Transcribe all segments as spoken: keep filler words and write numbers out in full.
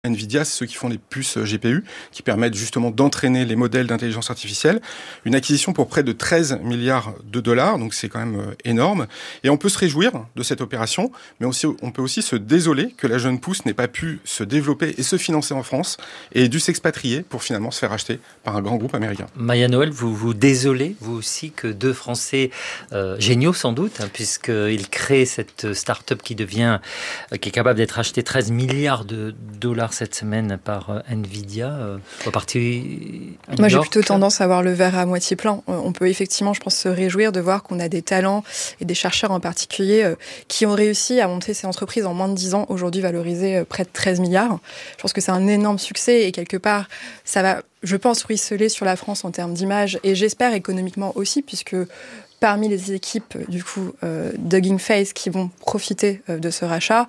Nvidia, c'est ceux qui font les puces G P U, qui permettent justement d'entraîner les modèles d'intelligence artificielle. Une acquisition pour près de treize milliards de dollars, donc c'est quand même euh, énorme. Et on peut se réjouir de cette opération, mais aussi, on peut aussi se désoler que la jeune pousse n'ait pas pu se développer et se financer en France et ait dû s'expatrier pour finalement se faire acheter par un grand groupe américain. Maya Noël, vous vous désolez, vous aussi, que deux Français euh, géniaux sans doute, hein, puisqu'ils créent cette start-up qui devient, euh, qui est capable d'être achetée treize milliards de dollars cette semaine par euh, Nvidia, euh, reparti à New Moi, j'ai York. plutôt tendance à voir le verre à moitié plein. On peut effectivement, je pense, se réjouir de voir qu'on a des talents et des chercheurs en particulier euh, qui ont réussi à monter ces entreprises en moins de dix ans, aujourd'hui valorisées euh, près de treize milliards. Je pense que c'est un énorme succès et quelque part, ça va, je pense, ruisseler sur la France en termes d'image et j'espère économiquement aussi, puisque parmi les équipes du coup euh, d'Hugging Face qui vont profiter euh, de ce rachat,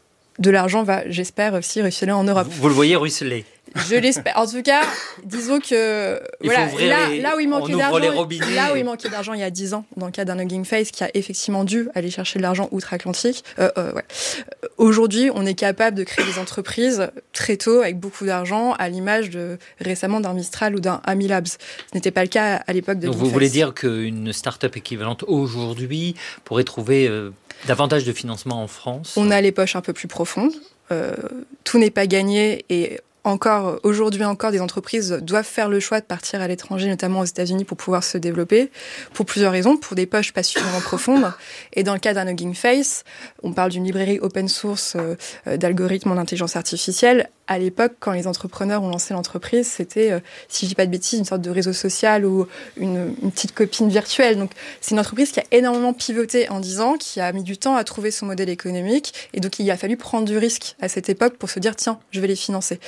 de l'argent va, j'espère, aussi ruisseler en Europe. Vous, vous le voyez ruisseler? Je l'espère. En tout cas, disons que il voilà, faut ouvrir là, les... là où il manquait d'argent, les robinets. là où il manquait d'argent il y a dix ans, dans le cas d'un Hugging Face qui a effectivement dû aller chercher de l'argent outre-Atlantique. Euh, euh, ouais. Aujourd'hui, on est capable de créer des entreprises très tôt avec beaucoup d'argent, à l'image de récemment d'un Mistral ou d'un Amilabs. Ce n'était pas le cas à l'époque de. Donc Hugging vous Face. voulez dire qu'une start-up équivalente aujourd'hui pourrait trouver euh, davantage de financement en France? On a les poches un peu plus profondes. Euh, tout n'est pas gagné et encore, aujourd'hui encore, des entreprises doivent faire le choix de partir à l'étranger, notamment aux États-Unis, pour pouvoir se développer, pour plusieurs raisons, pour des poches pas suffisamment profondes. Et dans le cas d'un Hugging Face, on parle d'une librairie open source euh, d'algorithmes en intelligence artificielle. À l'époque, quand les entrepreneurs ont lancé l'entreprise, c'était, euh, si je dis pas de bêtises, une sorte de réseau social ou une, une petite copine virtuelle. Donc, c'est une entreprise qui a énormément pivoté en dix ans, qui a mis du temps à trouver son modèle économique. Et donc, il a fallu prendre du risque à cette époque pour se dire, tiens, je vais les financer.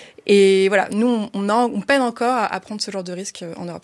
Et voilà, nous, on, a, on peine encore à, à prendre ce genre de risque en Europe.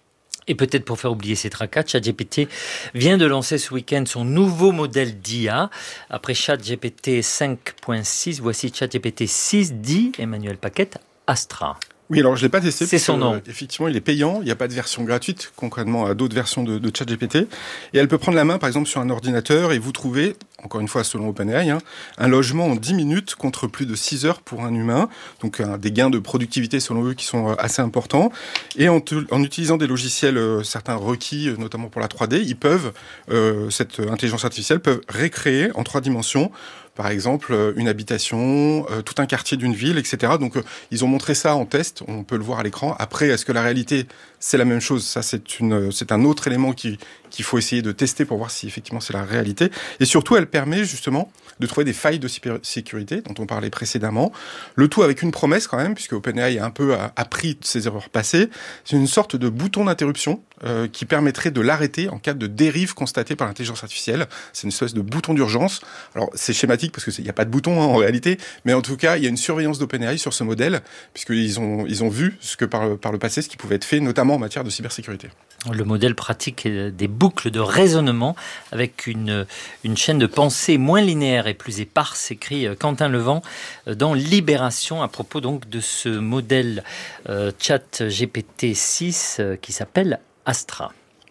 Et peut-être pour faire oublier ces tracas, ChatGPT vient de lancer ce week-end son nouveau modèle d'I A. Après ChatGPT cinq point six, voici ChatGPT six, dit Emmanuel Paquette, Astra. Oui, alors je ne l'ai pas testé. C'est son nom. Euh, effectivement, il est payant. Il n'y a pas de version gratuite, concrètement à d'autres versions de, de ChatGPT. Et elle peut prendre la main, par exemple, sur un ordinateur et vous trouver, encore une fois selon OpenAI, hein, un logement en dix minutes contre plus de six heures pour un humain. Donc euh, des gains de productivité selon eux qui sont euh, assez importants. Et en, te, en utilisant des logiciels, euh, certains requis, euh, notamment pour la trois D, ils peuvent, euh, cette intelligence artificielle, peuvent récréer en trois dimensions, par exemple, une habitation, euh, tout un quartier d'une ville, et cetera. Donc, euh, ils ont montré ça en test. On peut le voir à l'écran. Après, est-ce que la réalité, c'est la même chose? Ça, c'est une, c'est un autre élément qui, qu'il faut essayer de tester pour voir si effectivement c'est la réalité. Et surtout, elle permet justement de trouver des failles de sécurité dont on parlait précédemment. Le tout avec une promesse quand même, puisque OpenAI a un peu appris de ses erreurs passées. C'est une sorte de bouton d'interruption euh, qui permettrait de l'arrêter en cas de dérive constatée par l'intelligence artificielle. C'est une espèce de bouton d'urgence. Alors, c'est schématique parce qu'il n'y a pas de bouton hein, en réalité, mais en tout cas, il y a une surveillance d'OpenAI sur ce modèle, puisqu'ils ont, ils ont vu ce que par, par le passé, ce qui pouvait être fait, notamment en matière de cybersécurité. Le modèle pratique des boucles de raisonnement avec une, une chaîne de pensée moins linéaire et plus éparse, écrit Quentin Levent dans Libération à propos donc de ce modèle euh, ChatGPT six euh, qui s'appelle Astra.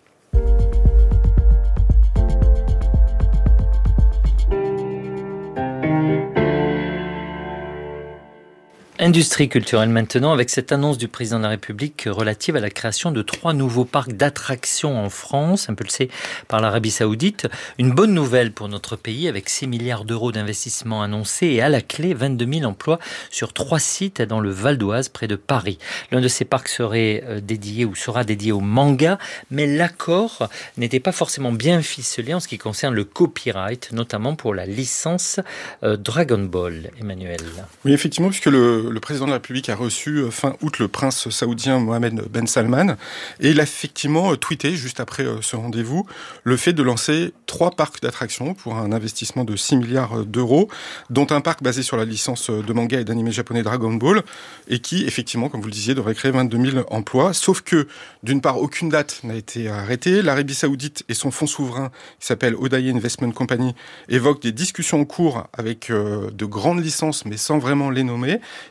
Industrie culturelle maintenant, avec cette annonce du président de la République relative à la création de trois nouveaux parcs d'attractions en France, impulsés par l'Arabie Saoudite. Une bonne nouvelle pour notre pays, avec six milliards d'euros d'investissement annoncés et à la clé vingt-deux mille emplois sur trois sites dans le Val d'Oise, près de Paris. L'un de ces parcs serait dédié ou sera dédié au manga, mais l'accord n'était pas forcément bien ficelé en ce qui concerne le copyright, notamment pour la licence Dragon Ball. Emmanuel. Oui, effectivement, puisque le Le président de la République a reçu fin août le prince saoudien Mohamed Ben Salman et il a effectivement tweeté juste après ce rendez-vous le fait de lancer trois parcs d'attractions pour un investissement de six milliards d'euros, dont un parc basé sur la licence de manga et d'anime japonais Dragon Ball et qui, effectivement, comme vous le disiez, devrait créer vingt-deux mille emplois. Sauf que, d'une part, aucune date n'a été arrêtée. L'Arabie Saoudite et son fonds souverain, qui s'appelle Odaye Investment Company, évoquent des discussions en cours avec euh, de grandes licences, mais sans vraiment les nommer.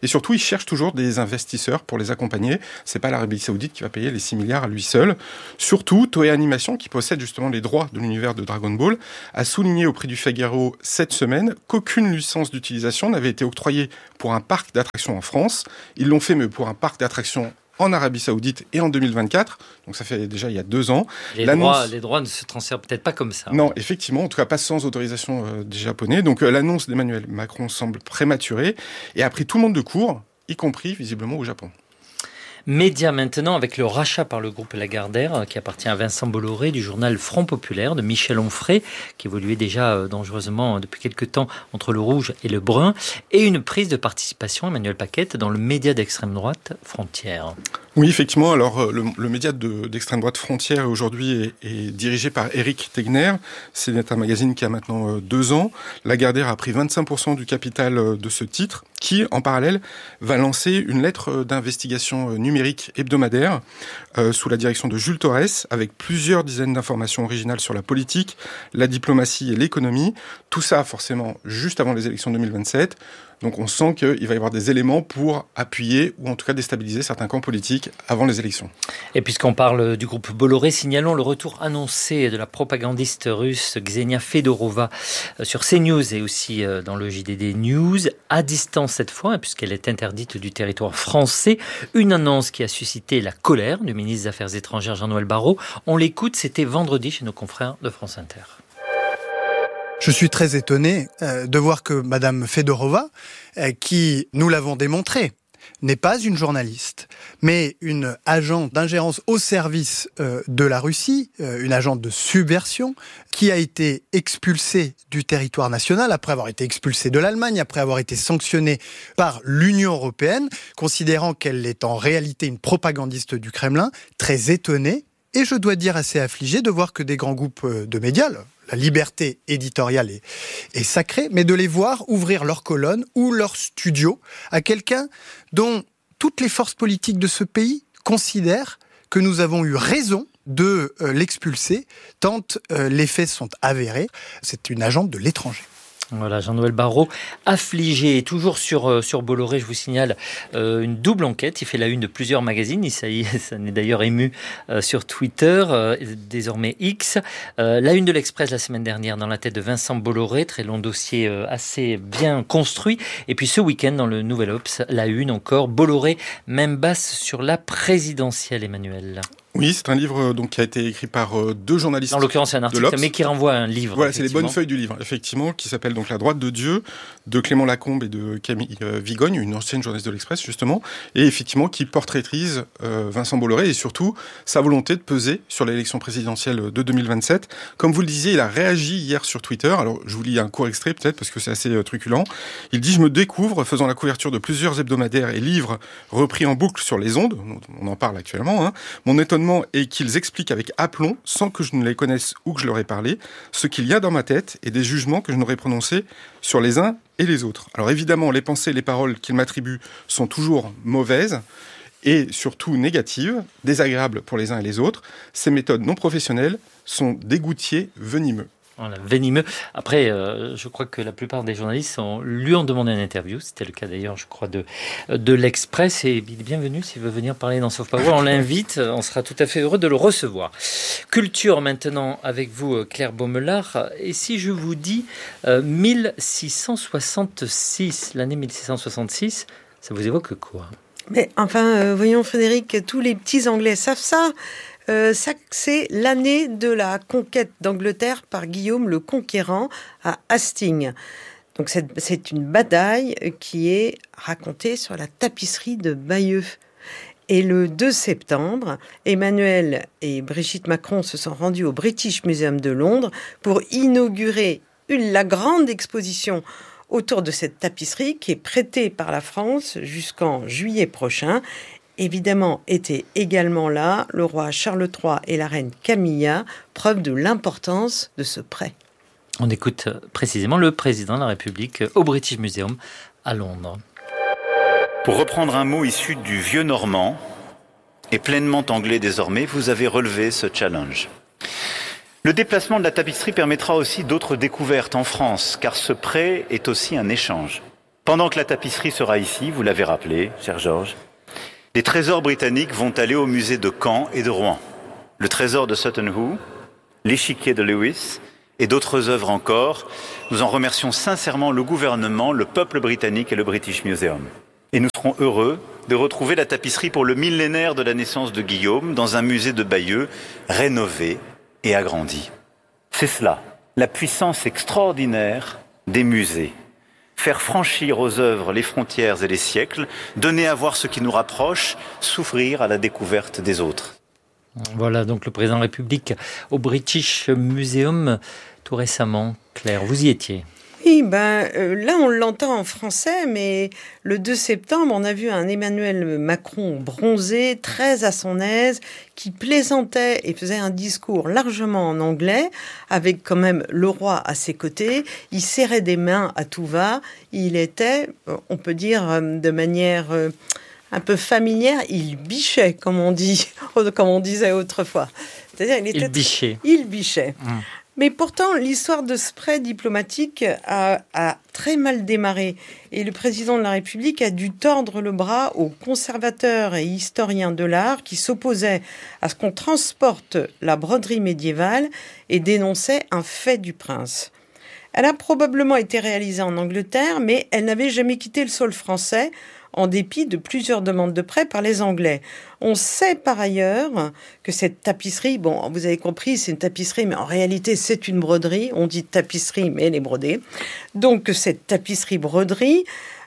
Et surtout, il cherche toujours des investisseurs pour les accompagner. C'est pas l'Arabie Saoudite qui va payer les six milliards à lui seul. Surtout, Toei Animation, qui possède justement les droits de l'univers de Dragon Ball, a souligné au prix du Figaro cette semaine qu'aucune licence d'utilisation n'avait été octroyée pour un parc d'attractions en France. Ils l'ont fait, mais pour un parc d'attractions en Arabie Saoudite et en deux mille vingt-quatre, donc ça fait déjà il y a deux ans. Les, droits, les droits ne se transfèrent peut-être pas comme ça. Non, effectivement, en tout cas pas sans autorisation euh, des Japonais. Donc euh, l'annonce d'Emmanuel Macron semble prématurée et a pris tout le monde de court, y compris visiblement au Japon. Média maintenant avec le rachat par le groupe Lagardère qui appartient à Vincent Bolloré du journal Front Populaire de Michel Onfray qui évoluait déjà dangereusement depuis quelques temps entre le rouge et le brun et une prise de participation Emmanuel Paquette dans le média d'extrême droite Frontière. Oui, effectivement. Alors, le, le média de, d'extrême droite Frontière aujourd'hui est, est dirigé par Éric Tegner. C'est un magazine qui a maintenant deux ans. Lagardère a pris vingt-cinq pour cent du capital de ce titre, qui, en parallèle, va lancer une lettre d'investigation numérique hebdomadaire euh, sous la direction de Jules Torres, avec plusieurs dizaines d'informations originales sur la politique, la diplomatie et l'économie. Tout ça, forcément, juste avant les élections deux mille vingt-sept. Donc on sent qu'il va y avoir des éléments pour appuyer ou en tout cas déstabiliser certains camps politiques avant les élections. Et puisqu'on parle du groupe Bolloré, signalons le retour annoncé de la propagandiste russe Ksenia Fedorova sur CNews et aussi dans le J D D News, à distance cette fois, puisqu'elle est interdite du territoire français. Une annonce qui a suscité la colère du ministre des Affaires étrangères Jean-Noël Barrot. On l'écoute, c'était vendredi chez nos confrères de France Inter. Je suis très étonné euh, de voir que Madame Fedorova, euh, qui, nous l'avons démontré, n'est pas une journaliste, mais une agente d'ingérence au service euh, de la Russie, euh, une agente de subversion, qui a été expulsée du territoire national après avoir été expulsée de l'Allemagne, après avoir été sanctionnée par l'Union européenne, considérant qu'elle est en réalité une propagandiste du Kremlin, très étonné, et je dois dire assez affligé de voir que des grands groupes de médias, la liberté éditoriale est, est sacrée, mais de les voir ouvrir leurs colonnes ou leurs studios à quelqu'un dont toutes les forces politiques de ce pays considèrent que nous avons eu raison de euh, l'expulser, tant euh, les faits sont avérés. C'est une agente de l'étranger. Voilà, Jean-Noël Barrot, affligé, toujours sur, euh, sur Bolloré, je vous signale euh, une double enquête. Il fait la une de plusieurs magazines. Il s'est, ça n'est d'ailleurs ému euh, sur Twitter, euh, désormais X. Euh, la une de l'Express la semaine dernière dans la tête de Vincent Bolloré, très long dossier euh, assez bien construit. Et puis ce week-end dans le Nouvel Obs, la une encore, Bolloré, même basse sur la présidentielle, Emmanuel. Oui, c'est un livre donc qui a été écrit par euh, deux journalistes. En l'occurrence, c'est un article, mais qui renvoie à un livre. Voilà, c'est les bonnes feuilles du livre, effectivement, qui s'appelle donc La droite de Dieu, de Clément Lacombe et de Camille euh, Vigogne, une ancienne journaliste de l'Express, justement, et effectivement qui portraitise euh, Vincent Bolloré et surtout sa volonté de peser sur l'élection présidentielle de deux mille vingt-sept. Comme vous le disiez, il a réagi hier sur Twitter. Alors, je vous lis un court extrait peut-être parce que c'est assez euh, truculent. Il dit « Je me découvre faisant la couverture de plusieurs hebdomadaires et livres repris en boucle sur les ondes. » On en parle actuellement. Hein. Mon étonnement est qu'ils expliquent avec aplomb, sans que je ne les connaisse ou que je leur ai parlé, ce qu'il y a dans ma tête et des jugements que je n'aurais prononcés sur les uns et les autres. Alors évidemment, les pensées et les paroles qu'ils m'attribuent sont toujours mauvaises et surtout négatives, désagréables pour les uns et les autres. Ces méthodes non professionnelles sont des gouttiers venimeux. Voilà, venimeux. Après, euh, je crois que la plupart des journalistes ont, lui ont demandé une interview. C'était le cas d'ailleurs, je crois, de, de l'Express. Et il est bienvenu s'il veut venir parler dans Soft Power. On l'invite. On sera tout à fait heureux de le recevoir. Culture maintenant avec vous, Claire Baumelard. Et si je vous dis euh, mille six cent soixante-six, l'année mille six cent soixante-six, ça vous évoque quoi ? Mais enfin, euh, voyons Frédéric, tous les petits Anglais savent ça. Euh, ça, c'est l'année de la conquête d'Angleterre par Guillaume le Conquérant à Hastings. Donc c'est, c'est une bataille qui est racontée sur la tapisserie de Bayeux. Et le deux septembre, Emmanuel et Brigitte Macron se sont rendus au British Museum de Londres pour inaugurer une, la grande exposition autour de cette tapisserie qui est prêtée par la France jusqu'en juillet prochain. Évidemment, étaient également là le roi Charles trois et la reine Camilla, preuve de l'importance de ce prêt. On écoute précisément le président de la République au British Museum à Londres. Pour reprendre un mot issu du vieux normand et pleinement anglais désormais, vous avez relevé ce challenge. Le déplacement de la tapisserie permettra aussi d'autres découvertes en France, car ce prêt est aussi un échange. Pendant que la tapisserie sera ici, vous l'avez rappelé, cher Georges, les trésors britanniques vont aller au musée de Caen et de Rouen. Le trésor de Sutton Hoo, l'échiquier de Lewis et d'autres œuvres encore. Nous en remercions sincèrement le gouvernement, le peuple britannique et le British Museum. Et nous serons heureux de retrouver la tapisserie pour le millénaire de la naissance de Guillaume dans un musée de Bayeux rénové et agrandi. C'est cela, la puissance extraordinaire des musées. Faire franchir aux œuvres les frontières et les siècles, donner à voir ce qui nous rapproche, s'ouvrir à la découverte des autres. Voilà donc le président de la République au British Museum tout récemment. Claire, vous y étiez? Oui, ben, euh, là on l'entend en français, mais le deux septembre, on a vu un Emmanuel Macron bronzé, très à son aise, qui plaisantait et faisait un discours largement en anglais, avec quand même le roi à ses côtés. Il serrait des mains à tout va. Il était, on peut dire de manière un peu familière, il bichait, comme on dit, comme on disait autrefois. C'est-à-dire, il était, il bichait. Il bichait. Mmh. Mais pourtant, l'histoire de ce prêt diplomatique a, a très mal démarré. Et le président de la République a dû tordre le bras aux conservateurs et historiens de l'art qui s'opposaient à ce qu'on transporte la broderie médiévale et dénonçaient un fait du prince. Elle a probablement été réalisée en Angleterre, mais elle n'avait jamais quitté le sol français, en dépit de plusieurs demandes de prêt par les Anglais. On sait par ailleurs que cette tapisserie, bon, vous avez compris, c'est une tapisserie, mais en réalité, c'est une broderie. On dit tapisserie, mais elle est brodée. Donc, cette tapisserie-broderie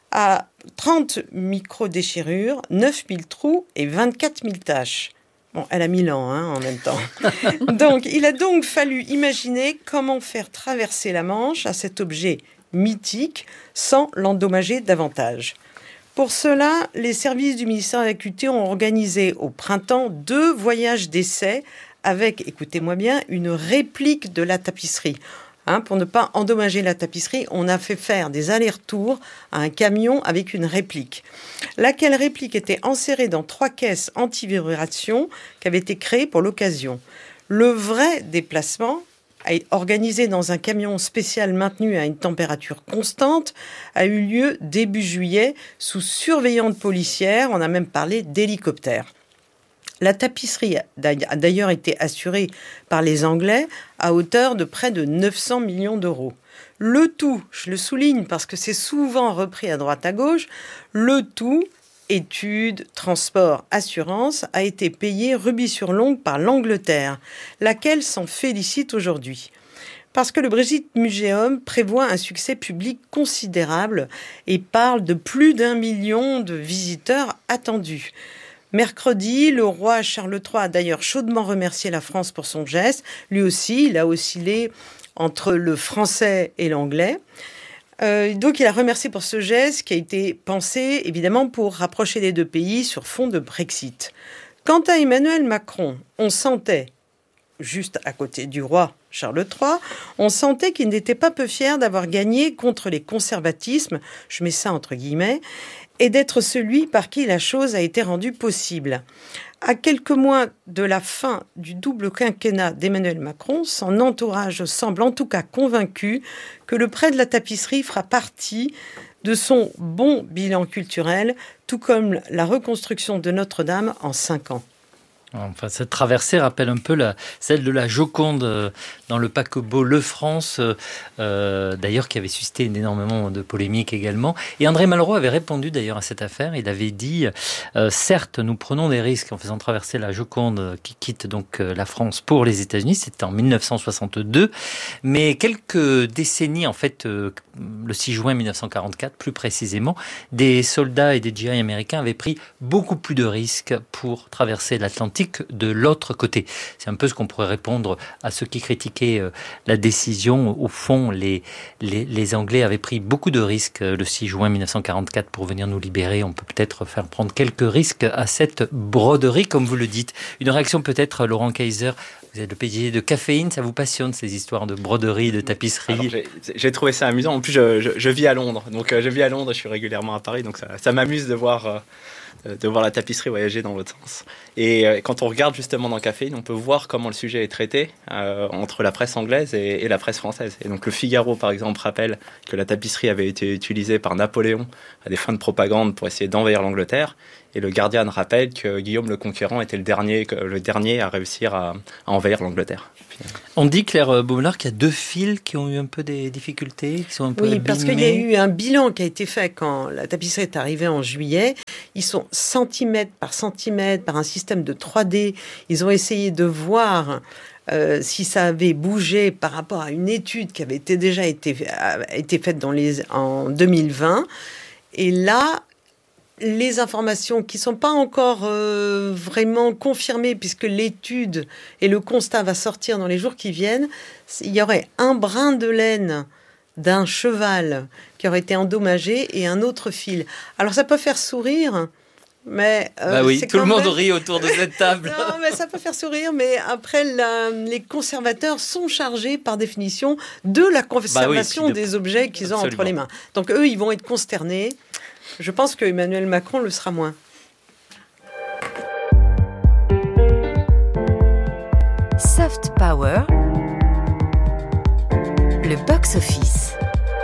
a trente micro-déchirures, neuf mille trous et vingt-quatre mille taches. Bon, elle a mille ans, hein, en même temps. Donc, il a donc fallu imaginer comment faire traverser la Manche à cet objet mythique sans l'endommager davantage. Pour cela, les services du ministère de la Culture ont organisé au printemps deux voyages d'essai avec, écoutez-moi bien, une réplique de la tapisserie. Hein, pour ne pas endommager la tapisserie, on a fait faire des allers-retours à un camion avec une réplique. Laquelle réplique était enserrée dans trois caisses anti-vibration qui avaient été créées pour l'occasion. Le vrai déplacement, organisé dans un camion spécial maintenu à une température constante, a eu lieu début juillet sous surveillance policière. On a même parlé d'hélicoptère. La tapisserie a d'ailleurs été assurée par les Anglais à hauteur de près de neuf cents millions d'euros. Le tout, je le souligne parce que c'est souvent repris à droite à gauche, le tout, études, transport, assurance, a été payé rubis sur l'ongle par l'Angleterre, laquelle s'en félicite aujourd'hui. Parce que le British Museum prévoit un succès public considérable et parle de plus d'un million de visiteurs attendus. Mercredi, le roi Charles trois a d'ailleurs chaudement remercié la France pour son geste. Lui aussi, il a oscillé entre le français et l'anglais. Euh, donc, il a remercié pour ce geste qui a été pensé, évidemment, pour rapprocher les deux pays sur fond de Brexit. Quant à Emmanuel Macron, on sentait, juste à côté du roi Charles trois, on sentait qu'il n'était pas peu fier d'avoir gagné contre les conservatismes, je mets ça entre guillemets, et d'être celui par qui la chose a été rendue possible. À quelques mois de la fin du double quinquennat d'Emmanuel Macron, son entourage semble en tout cas convaincu que le prêt de la tapisserie fera partie de son bon bilan culturel, tout comme la reconstruction de Notre-Dame en cinq ans. Enfin, cette traversée rappelle un peu la, celle de la Joconde dans le paquebot Le France, euh, d'ailleurs qui avait suscité énormément de polémiques également. Et André Malraux avait répondu d'ailleurs à cette affaire. Il avait dit euh, « Certes, nous prenons des risques en faisant traverser la Joconde qui quitte donc la France pour les États-Unis. C'était en mille neuf cent soixante-deux. Mais quelques décennies, en fait, euh, le six juin mille neuf cent quarante-quatre, plus précisément, des soldats et des G I américains avaient pris beaucoup plus de risques pour traverser l'Atlantique de l'autre côté. » C'est un peu ce qu'on pourrait répondre à ceux qui critiquaient euh, la décision. Au fond, les, les, les Anglais avaient pris beaucoup de risques euh, le six juin mille neuf cent quarante-quatre pour venir nous libérer. On peut peut-être faire prendre quelques risques à cette broderie, comme vous le dites. Une réaction peut-être, Laurent Kaiser. Vous êtes le P D G de Caféine, ça vous passionne ces histoires de broderie, de tapisserie? Alors, j'ai, j'ai trouvé ça amusant. En plus, je, je, je vis à Londres, donc euh, je vis à Londres, je suis régulièrement à Paris, donc ça, ça m'amuse de voir, euh, de voir la tapisserie voyager dans l'autre sens. Et euh, quand quand on regarde justement dans Caféine, on peut voir comment le sujet est traité euh, entre la presse anglaise et, et la presse française. Et donc le Figaro, par exemple, rappelle que la tapisserie avait été utilisée par Napoléon à des fins de propagande pour essayer d'envahir l'Angleterre. Et le Guardian rappelle que Guillaume le Conquérant était le dernier, le dernier à réussir à, à envahir l'Angleterre. On dit, Claire Baumlard, qu'il y a deux fils qui ont eu un peu des difficultés, qui sont un peu Oui, abîmés. parce qu'il y a eu un bilan qui a été fait quand la tapisserie est arrivée en juillet. Ils sont centimètre par centimètre, par un système de trois D. Ils ont essayé de voir euh, si ça avait bougé par rapport à une étude qui avait été, déjà été, a été faite dans les, en deux mille vingt. Et là, les informations qui ne sont pas encore euh, vraiment confirmées, puisque l'étude et le constat va sortir dans les jours qui viennent, il y aurait un brin de laine d'un cheval qui aurait été endommagé et un autre fil. Alors ça peut faire sourire, mais... Euh, bah oui, c'est tout le quand monde même... rit autour de cette table. Non, mais ça peut faire sourire, mais après, la, les conservateurs sont chargés, par définition, de la conservation bah oui, de... des objets qu'ils ont Absolument. entre les mains. Donc eux, ils vont être consternés. Je pense que Emmanuel Macron le sera moins. Soft Power, le box-office.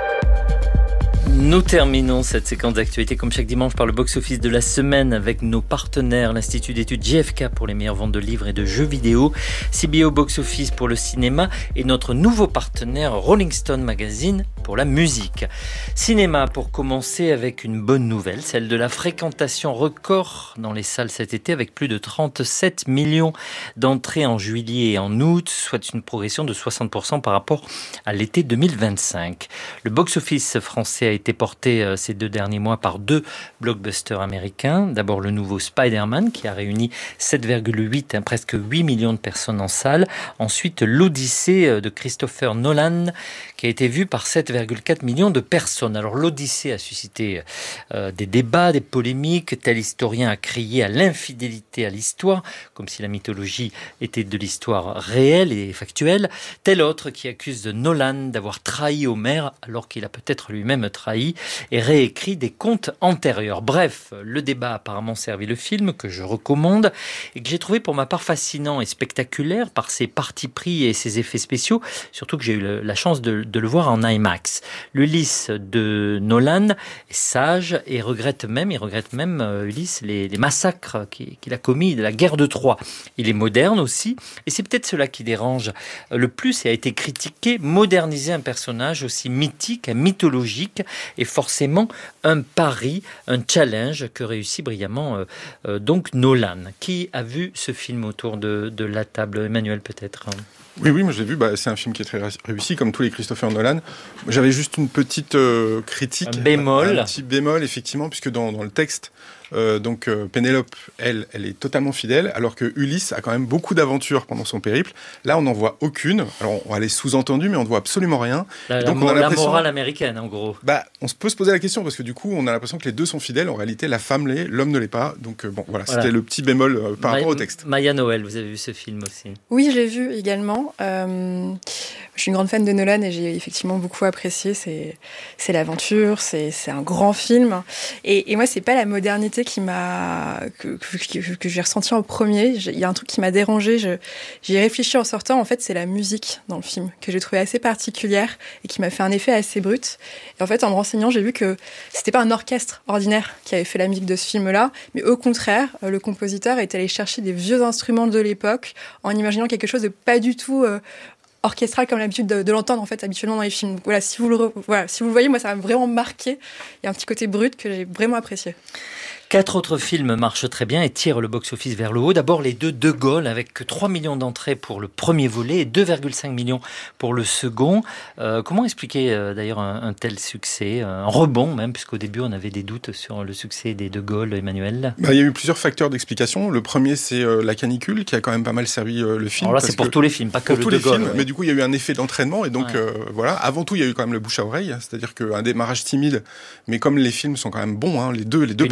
Nous terminons cette séquence d'actualité comme chaque dimanche par le box-office de la semaine avec nos partenaires, l'Institut d'études J F K pour les meilleures ventes de livres et de jeux vidéo, C B O Box-office pour le cinéma et notre nouveau partenaire Rolling Stone Magazine pour la musique. Cinéma pour commencer avec une bonne nouvelle, celle de la fréquentation record dans les salles cet été avec plus de trente-sept millions d'entrées en juillet et en août, soit une progression de soixante pour cent par rapport à l'été deux mille vingt-cinq. Le box-office français a été porté euh, ces deux derniers mois par deux blockbusters américains. D'abord le nouveau Spider-Man qui a réuni sept virgule huit, hein, presque huit millions de personnes en salle. Ensuite l'Odyssée de Christopher Nolan qui a été vu par sept virgule quatre millions de personnes. Alors l'Odyssée a suscité euh, des débats, des polémiques. Tel historien a crié à l'infidélité à l'histoire, comme si la mythologie était de l'histoire réelle et factuelle. Tel autre qui accuse de Nolan d'avoir trahi Homère alors qu'il a peut-être lui-même trahi et réécrit des contes antérieurs. Bref, le débat a apparemment servi le film que je recommande et que j'ai trouvé pour ma part fascinant et spectaculaire par ses partis pris et ses effets spéciaux, surtout que j'ai eu la chance de, de le voir en IMAX. Ulysse de Nolan est sage et regrette même, il regrette même euh, Ulysse les, les massacres qu'il, qu'il a commis de la guerre de Troie. Il est moderne aussi et c'est peut-être cela qui dérange le plus et a été critiqué. Moderniser un personnage aussi mythique, mythologique est forcément un pari, un challenge que réussit brillamment euh, euh, donc Nolan. Qui a vu ce film autour de, de la table? Emmanuel peut-être. Oui, oui, moi j'ai vu, bah, c'est un film qui est très réussi, comme tous les Christopher Nolan. J'avais juste une petite euh, critique. Un bémol. Un petit bémol, effectivement, puisque dans, dans le texte, euh, donc euh, Pénélope, elle, elle est totalement fidèle, alors que Ulysse a quand même beaucoup d'aventures pendant son périple. Là, on n'en voit aucune. Alors, on va les sous-entendus, mais on ne voit absolument rien. La, donc, la, on a la l'impression... morale américaine, en gros. Bah, on se peut se poser la question, parce que du coup, on a l'impression que les deux sont fidèles. En réalité, la femme l'est, l'homme ne l'est pas. Donc, euh, bon, voilà, voilà, c'était le petit bémol euh, par Ma- rapport au texte. Maya Noël, vous avez vu ce film aussi? Oui, je l'ai vu également. Euh, je suis une grande fan de Nolan et j'ai effectivement beaucoup apprécié. C'est, c'est l'aventure, c'est, c'est un grand film. Et, et moi, c'est pas la modernité qui m'a que, que, que, que j'ai ressenti en premier. Il y a un truc qui m'a dérangé. Je, j'y ai réfléchi en sortant. En fait, c'est la musique dans le film que j'ai trouvé assez particulière et qui m'a fait un effet assez brut. Et en fait, en me renseignant, j'ai vu que c'était pas un orchestre ordinaire qui avait fait la musique de ce film-là, mais au contraire, le compositeur est allé chercher des vieux instruments de l'époque en imaginant quelque chose de pas du tout euh, orchestral comme l'habitude de, de l'entendre en fait habituellement dans les films. Donc, voilà, si vous le re, voilà, si vous le voyez, moi ça m'a vraiment marqué. Il y a un petit côté brut que j'ai vraiment apprécié. Quatre autres films marchent très bien et tirent le box-office vers le haut. D'abord les deux De Gaulle avec trois millions d'entrées pour le premier volet et deux virgule cinq millions pour le second. Euh, comment expliquer euh, d'ailleurs un, un tel succès, un rebond même, puisqu'au début on avait des doutes sur le succès des De Gaulle, Emmanuel? Bah, il y a eu plusieurs facteurs d'explication. Le premier, c'est euh, la canicule qui a quand même pas mal servi euh, le film. Alors là, c'est pour que, tous les films, pas que pour le tous De les Gaulle. films, Ouais. Mais du coup, il y a eu un effet d'entraînement et donc Ouais. euh, voilà. Avant tout, il y a eu quand même le bouche à oreille, c'est-à-dire qu'un démarrage timide, mais comme les films sont quand même bons, hein, les deux, les deux Et nous, parties on en a sont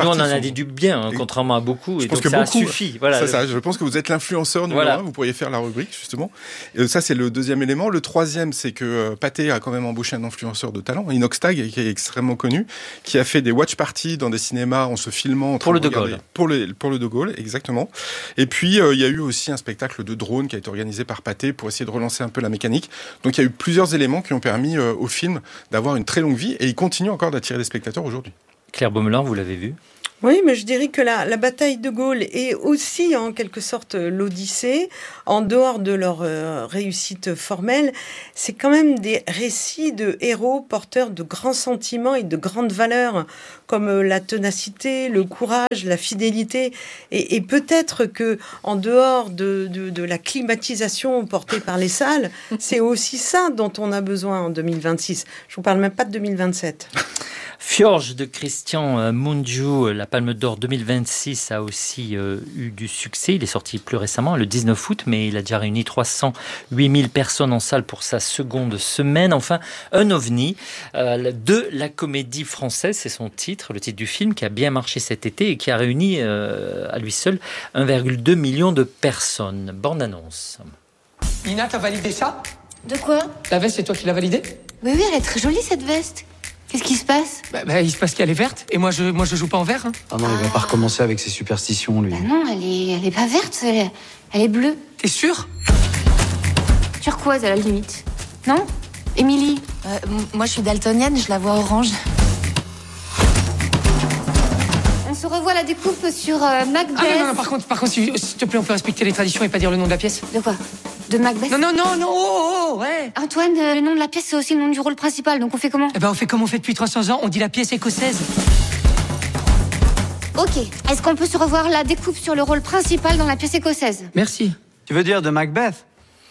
dit du bien, hein, contrairement à beaucoup. Je et pense donc que ça beaucoup, suffit. Voilà, ça, le... ça, je pense que vous êtes l'influenceur numéro voilà. un. Vous pourriez faire la rubrique, justement. Et ça, c'est le deuxième élément. Le troisième, c'est que euh, Pathé a quand même embauché un influenceur de talent, Inoxtag, qui est extrêmement connu, qui a fait des watch parties dans des cinémas en se filmant. En pour le de De Gaulle. Pour le, pour le De Gaulle, exactement. Et puis, euh, il y a eu aussi un spectacle de drone qui a été organisé par Pathé pour essayer de relancer un peu la mécanique. Donc, il y a eu plusieurs éléments qui ont permis euh, au film d'avoir une très longue vie et il continue encore d'attirer des spectateurs aujourd'hui. Claire Baumelin, vous l'avez vu ? Oui, mais je dirais que la, la bataille de Gaulle est aussi en quelque sorte l'Odyssée. En dehors de leur euh, réussite formelle, c'est quand même des récits de héros porteurs de grands sentiments et de grandes valeurs, comme euh, la ténacité, le courage, la fidélité. Et, et peut-être que en dehors de, de, de la climatisation portée par les salles, c'est aussi ça dont on a besoin en deux mille vingt-six. Je vous parle même pas de deux mille vingt-sept. Fjorge de Christian Mungiu, la Palme d'Or deux mille vingt-six a aussi euh, eu du succès. Il est sorti plus récemment, le dix-neuf août, mais il a déjà réuni trois cent huit mille personnes en salle pour sa seconde semaine. Enfin, un ovni euh, de la comédie française, c'est son titre, le titre du film, qui a bien marché cet été et qui a réuni euh, à lui seul un virgule deux million de personnes. Bande-annonce. Ina, t'as validé ça ? De quoi ? La veste, c'est toi qui l'as validée ? Oui, oui, elle est très jolie cette veste. Qu'est-ce qui se passe ? bah, bah, il se passe qu'elle est verte, et moi je, moi je joue pas en vert. Hein. Ah non, il va pas recommencer avec ses superstitions, lui. Bah non, elle est, elle est pas verte, elle est, elle est bleue. T'es sûr ? Turquoise à la limite. Non ? Émilie ? Euh, moi, je suis daltonienne, je la vois orange. On se revoit la découpe sur euh, Macbeth. Ah non, non, non, par contre, par contre, s'il s'il te plaît, on peut respecter les traditions et pas dire le nom de la pièce. De quoi ? De Macbeth ? Non, non, non, non, oh, oh, ouais. Antoine, euh, le nom de la pièce, c'est aussi le nom du rôle principal, donc on fait comment ? Eh ben, on fait comme on fait depuis trois cents ans, on dit la pièce écossaise. Ok. Est-ce qu'on peut se revoir la découpe sur le rôle principal dans la pièce écossaise ? Merci. Tu veux dire de Macbeth ?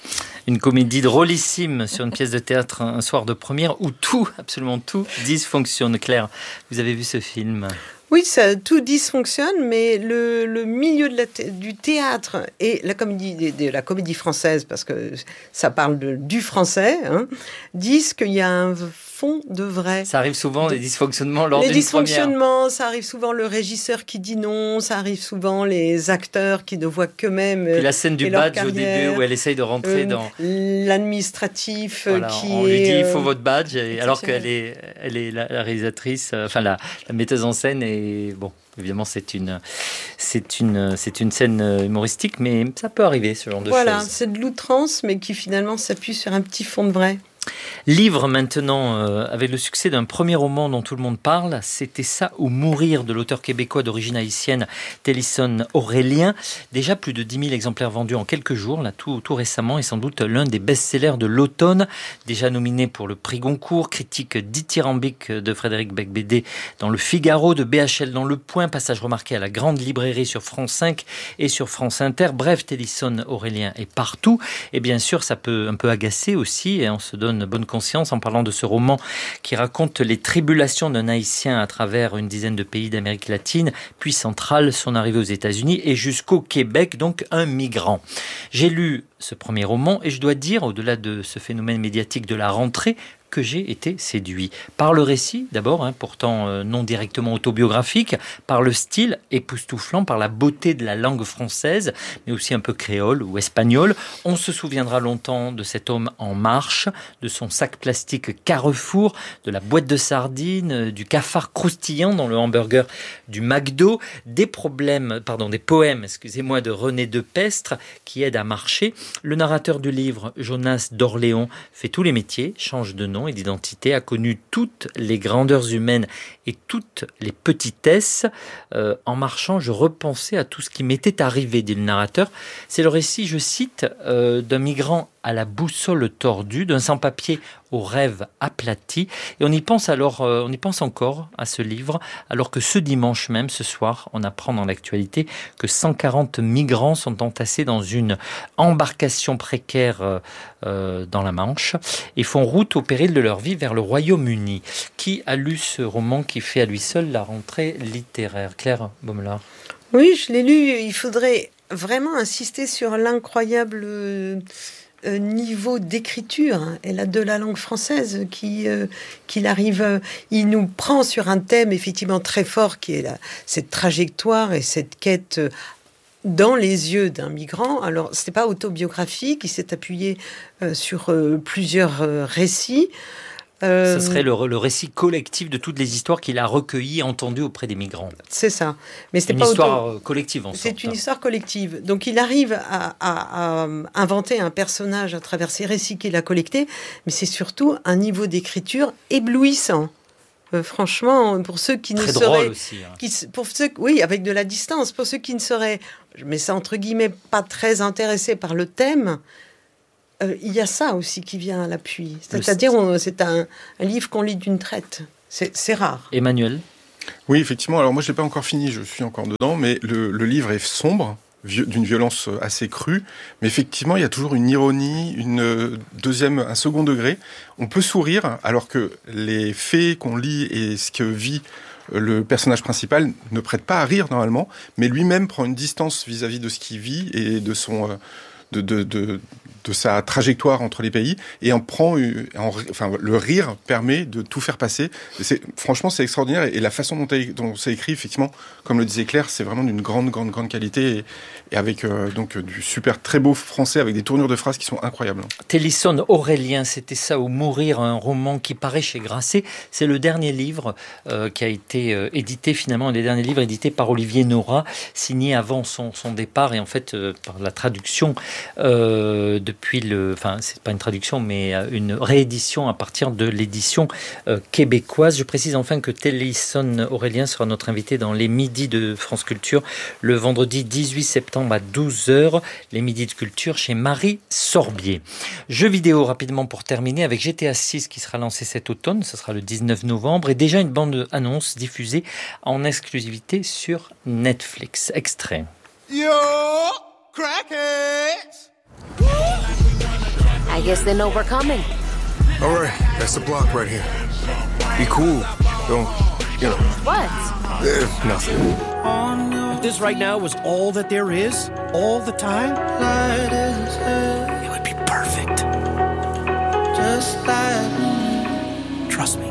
Une comédie drôlissime sur une pièce de théâtre un soir de première où tout, absolument tout, dysfonctionne. Claire, vous avez vu ce film ? Oui, ça, tout dysfonctionne, mais le, le milieu de la t- du théâtre et la comédie, de, de la comédie française, parce que ça parle de, du français, hein, disent qu'il y a un fond de vrai. Ça arrive souvent, les dysfonctionnements lors les d'une première. Les dysfonctionnements, ça arrive souvent le régisseur qui dit non, ça arrive souvent les acteurs qui ne voient qu'eux-mêmes. Puis la scène du badge au début où elle essaye de rentrer euh, dans... L'administratif voilà, qui on est... lui dit il faut votre badge, et alors qu'elle est, elle est la, la réalisatrice, euh, enfin la, la metteuse en scène, et bon, évidemment c'est une, c'est une, c'est une scène humoristique, mais ça peut arriver ce genre de voilà, choses. Voilà, c'est de l'outrance, mais qui finalement s'appuie sur un petit fond de vrai. Livre maintenant, euh, avec le succès d'un premier roman dont tout le monde parle, C'était ça ou mourir, de l'auteur québécois d'origine haïtienne Télisson Aurélien. Déjà plus de dix mille exemplaires vendus en quelques jours, là tout, tout récemment, et sans doute l'un des best-sellers de l'automne. Déjà nominé pour le prix Goncourt, critique dithyrambique de Frédéric Becbédé dans le Figaro, de B H L dans Le Point, passage remarqué à la Grande Librairie sur France cinq et sur France Inter. Bref, Télisson Aurélien est partout. Et bien sûr, ça peut un peu agacer aussi, et on se donne bonne conscience en parlant de ce roman qui raconte les tribulations d'un Haïtien à travers une dizaine de pays d'Amérique latine, puis centrale, son arrivée aux États-Unis et jusqu'au Québec, donc un migrant. J'ai lu ce premier roman et je dois dire, au-delà de ce phénomène médiatique de la rentrée, que j'ai été séduit. Par le récit, d'abord, hein, pourtant euh, non directement autobiographique, par le style époustouflant, par la beauté de la langue française, mais aussi un peu créole ou espagnol. On se souviendra longtemps de cet homme en marche, de son sac plastique Carrefour, de la boîte de sardines, du cafard croustillant dans le hamburger du McDo, des problèmes, pardon, des poèmes, excusez-moi, de René Depestre qui aident à marcher. Le narrateur du livre, Jonas d'Orléans, fait tous les métiers, change de nom et d'identité, a connu toutes les grandeurs humaines et toutes les petitesses. Euh, en marchant, je repensais à tout ce qui m'était arrivé, dit le narrateur. C'est le récit, je cite, euh, d'un migrant à la boussole tordue, d'un sans-papier au rêve aplati. Et on y pense alors, euh, on y pense encore à ce livre, alors que ce dimanche même, ce soir, on apprend dans l'actualité que cent quarante migrants sont entassés dans une embarcation précaire euh, euh, dans la Manche et font route au péril de leur vie vers le Royaume-Uni. Qui a lu ce roman qui fait à lui seul la rentrée littéraire ? Claire Baumelin. Oui, je l'ai lu. Il faudrait vraiment insister sur l'incroyable euh, niveau d'écriture. Hein. Elle a de la langue française qui, euh, qu'il arrive... Euh, il nous prend sur un thème effectivement très fort qui est la, cette trajectoire et cette quête... Euh, dans les yeux d'un migrant. Alors, ce n'est pas autobiographique, il s'est appuyé euh, sur euh, plusieurs euh, récits. Euh, Ce serait le, le récit collectif de toutes les histoires qu'il a recueillies et entendues auprès des migrants. C'est ça. Mais c'est une pas histoire auto... collective, en C'est sorte. une histoire collective. Donc, il arrive à, à, à inventer un personnage à travers ces récits qu'il a collectés, mais c'est surtout un niveau d'écriture éblouissant. Euh, franchement, pour ceux qui Très ne drôle seraient... aussi, hein. Qui, pour ceux, oui, avec de la distance. Pour ceux qui ne seraient, je mets ça entre guillemets, pas très intéressés par le thème... Euh, il y a ça aussi qui vient à l'appui. C'est-à-dire, on, c'est un, un livre qu'on lit d'une traite. C'est, c'est rare. Emmanuel ? Oui, effectivement. Alors moi, je l'ai pas encore fini, je suis encore dedans, mais le, le livre est sombre, vieux, d'une violence assez crue. Mais effectivement, il y a toujours une ironie, une deuxième, un second degré. On peut sourire, alors que les faits qu'on lit et ce que vit le personnage principal ne prête pas à rire normalement, mais lui-même prend une distance vis-à-vis de ce qu'il vit et de son... Euh, De, de, de, de sa trajectoire entre les pays, et en prend, en, enfin, le rire permet de tout faire passer. C'est, franchement, c'est extraordinaire, et, et la façon dont, elle, dont c'est écrit, effectivement, comme le disait Claire, c'est vraiment d'une grande, grande, grande qualité, et, et avec euh, donc du super, très beau français, avec des tournures de phrases qui sont incroyables. Tennyson, Aurélien, c'était ça, ou Mourir, un roman qui paraît chez Grasset. C'est le dernier livre euh, qui a été euh, édité, finalement, un des derniers livres édités par Olivier Nora, signé avant son, son départ, et en fait, euh, par la traduction Euh, depuis le, enfin c'est pas une traduction mais une réédition à partir de l'édition euh, québécoise. Je précise enfin que Tennyson Aurélien sera notre invité dans les midis de France Culture le vendredi dix-huit septembre à douze heures, les midis de culture chez Marie Sorbier. Jeux vidéo rapidement pour terminer avec G T A six qui sera lancé cet automne, ce sera le dix-neuf novembre, et déjà une bande annonce diffusée en exclusivité sur Netflix. Extrait. Yo! Crackheads! I guess they know we're coming. All right, that's the block right here. Be cool. Don't, you know. What? Eh, nothing. If this right now was all that there is, all the time, it would be perfect. Just like me. Trust me.